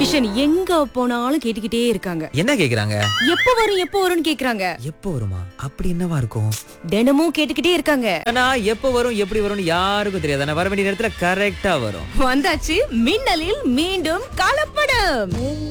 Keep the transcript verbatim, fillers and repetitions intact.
கிஷன் எங்க போனாலும் கேட்டுக்கிட்டே இருக்காங்க. என்ன கேக்குறாங்க? எப்ப வரும் எப்ப வரும்னு கேக்குறாங்க. எப்போ வருமா? அப்படி என்னவா இருக்கும்? தினமும் கேட்டுக்கிட்டே இருக்காங்க. ஆனா எப்போ வரும் எப்படி வரும்னு யாருக்கும் தெரியாது. ஆனா வர வேண்டிய நேரத்துல கரெக்டா வரும். வந்தாச்சு மின்னலில் மீண்டும் கலப்படம்.